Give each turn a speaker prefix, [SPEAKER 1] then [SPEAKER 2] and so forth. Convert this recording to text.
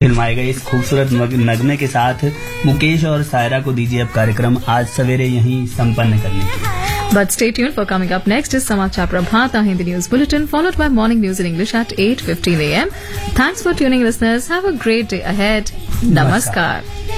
[SPEAKER 1] फिल्माएगा। इस खूबसूरत नगमे के साथ मुकेश और सायरा को दीजिए अब कार्यक्रम आज सवेरे यहीं संपन्न करने के लिए।
[SPEAKER 2] But stay tuned for coming up next is Samachar Prabhat, Hindi News Bulletin, followed by Morning News in English at 8:15 a.m. Thanks for tuning, listeners. Have a great day ahead. Namaskar.